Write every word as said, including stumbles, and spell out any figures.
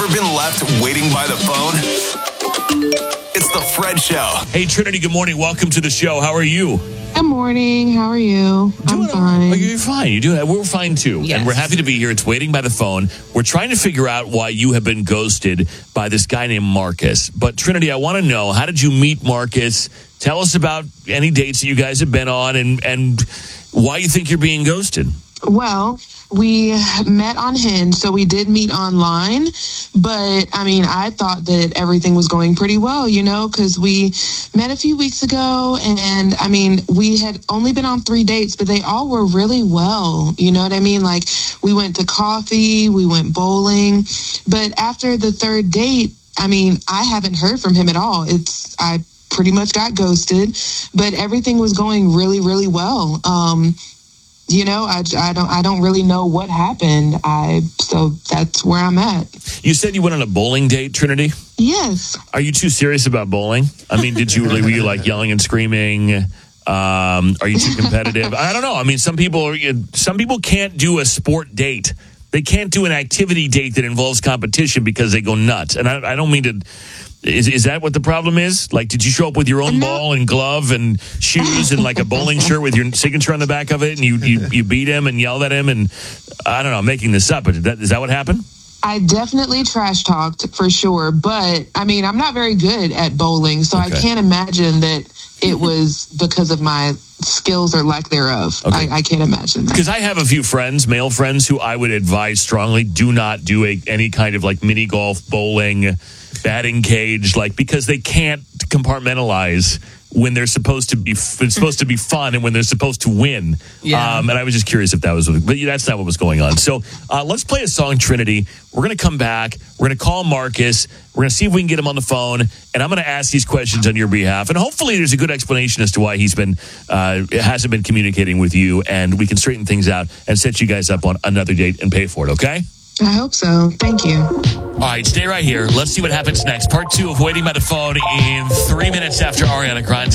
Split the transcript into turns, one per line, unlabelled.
Ever been left waiting by the phone? It's the Fred Show.
Hey, Trinity, good morning. Welcome to the show. How are you?
Good morning. How are you? I'm
Doing
fine.
Oh, you're fine. You're doing. We're fine too,
Yes.
and we're happy to be here. It's Waiting by the Phone. We're trying to figure out why you have been ghosted by this guy named Marcus. But Trinity, I want to know, how did you meet Marcus? Tell us about any dates that you guys have been on, and and why you think you're being ghosted.
Well, we met on Hinge, so we did meet online. But, I mean, I thought that everything was going pretty well, you know, because we met a few weeks ago. And, I mean, we had only been on three dates, but they all were really well. You know what I mean? Like, we went to coffee, we went bowling. But after the third date, I mean, I haven't heard from him at all. It's, I pretty much got ghosted, but everything was going really, really well. Um, You know, I, I don't I don't really know what happened. I so that's where I'm at.
You said you went on a bowling date, Trinity?
Yes.
Are you too serious about bowling? I mean, did you really, were you like yelling and screaming? Um, are you too competitive? I don't know. I mean, some people are, some people can't do a sport date. They can't do an activity date that involves competition because they go nuts. And I, I don't mean to. Is is that what the problem is? Like, did you show up with your own
No.
ball and glove and shoes and like a bowling shirt with your signature on the back of it, and you you, you beat him and yelled at him, and I don't know, I'm making this up, but is that, is that what happened?
I definitely trash talked for sure, but I mean, I'm not very good at bowling, so
Okay.
I can't imagine that it was because of my skills or lack thereof.
Okay.
I, I can't imagine that.
Because I have a few friends, male friends, who I would advise strongly do not do a, any kind of like mini golf, bowling, batting cage, like because they can't compartmentalize when they're supposed to be it's supposed to be fun and when they're supposed to win.
Yeah.
Um, and I was just curious if that was, but that's not what was going on. So uh, let's play a song, Trinity. We're going to come back. We're going to call Marcus. We're going to see if we can get him on the phone, and I'm going to ask these questions on your behalf. And hopefully, there's a good explanation as to why he's been uh, hasn't been communicating with you, and we can straighten things out and set you guys up on another date and pay for it. Okay?
I hope so. Thank you.
All right, stay right here. Let's see what happens next. Part two of Waiting by the Phone in three minutes after Ariana Grande.